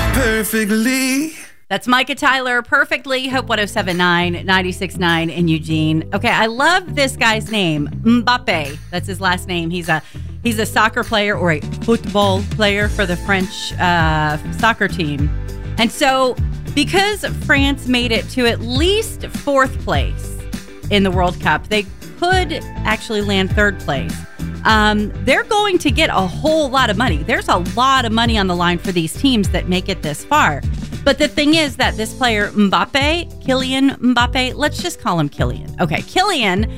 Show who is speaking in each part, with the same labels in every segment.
Speaker 1: perfectly.
Speaker 2: That's Micah Tyler, Perfectly, Hope 107.9, 96.9 in Eugene. Okay, I love this guy's name, Mbappe. That's his last name. He's a soccer player or a football player for the French soccer team. And so because France made it to at least fourth place in the World Cup, they could actually land third place. They're going to get a whole lot of money. There's a lot of money on the line for these teams that make it this far. But the thing is that this player, Kylian Mbappe, let's just call him Kylian. Okay, Kylian,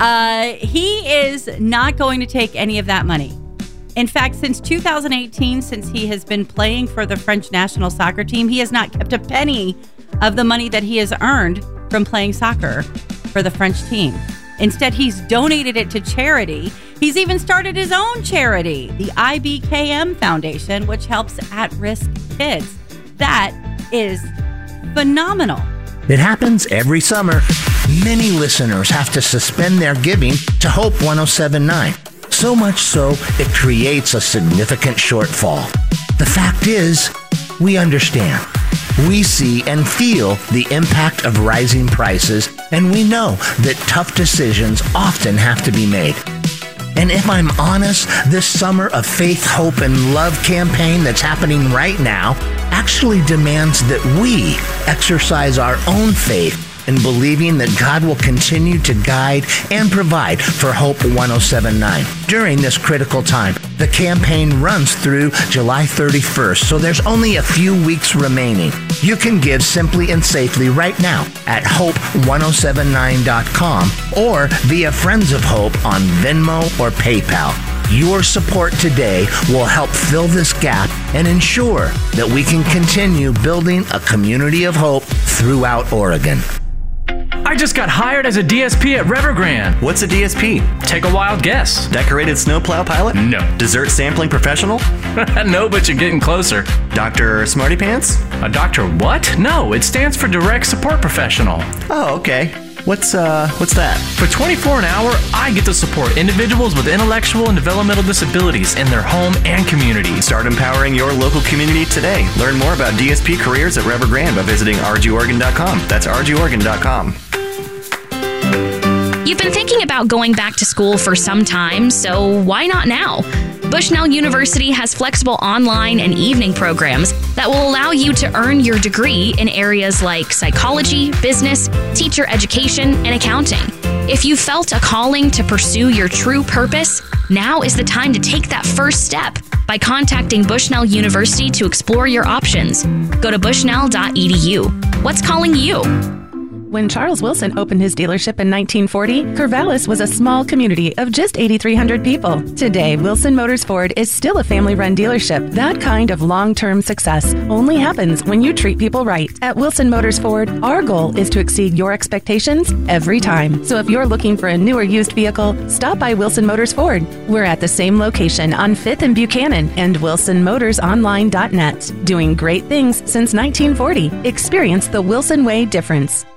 Speaker 2: he is not going to take any of that money. In fact, since 2018, since he has been playing for the French national soccer team, he has not kept a penny of the money that he has earned from playing soccer for the French team. Instead, he's donated it to charity. He's even started his own charity, the IBKM Foundation, which helps at-risk kids. That is phenomenal.
Speaker 3: It happens every summer. Many listeners have to suspend their giving to Hope 107.9. So much so, it creates a significant shortfall. The fact is, we understand. We see and feel the impact of rising prices, and we know that tough decisions often have to be made. And if I'm honest, this summer of faith, hope, and love campaign that's happening right now actually demands that we exercise our own faith in believing that God will continue to guide and provide for Hope 107.9 during this critical time. The campaign runs through July 31st, so there's only a few weeks remaining. You can give simply and safely right now at hope1079.com or via Friends of Hope on Venmo or PayPal. Your support today will help fill this gap and ensure that we can continue building a community of hope throughout Oregon.
Speaker 4: I just got hired as a DSP at Evergrande.
Speaker 5: What's a DSP?
Speaker 4: Take a wild guess.
Speaker 5: Decorated snowplow pilot?
Speaker 4: No.
Speaker 5: Dessert sampling professional?
Speaker 4: No, but you're getting closer.
Speaker 5: Dr. Smarty Pants?
Speaker 4: A doctor what? No, it stands for Direct Support Professional.
Speaker 5: Oh, okay. What's that?
Speaker 4: For $24 an hour, I get to support individuals with intellectual and developmental disabilities in their home and community.
Speaker 5: Start empowering your local community today. Learn more about DSP careers at Evergrande by visiting rgoregon.com. That's rgoregon.com.
Speaker 6: You've been thinking about going back to school for some time, so why not now? Bushnell University has flexible online and evening programs that will allow you to earn your degree in areas like psychology, business, teacher education, and accounting. If you felt a calling to pursue your true purpose, now is the time to take that first step by contacting Bushnell University to explore your options. Go to bushnell.edu. What's calling you?
Speaker 7: When Charles Wilson opened his dealership in 1940, Corvallis was a small community of just 8,300 people. Today, Wilson Motors Ford is still a family-run dealership. That kind of long-term success only happens when you treat people right. At Wilson Motors Ford, our goal is to exceed your expectations every time. So if you're looking for a new or used vehicle, stop by Wilson Motors Ford. We're at the same location on 5th and Buchanan and WilsonMotorsOnline.net. Doing great things since 1940. Experience the Wilson Way difference.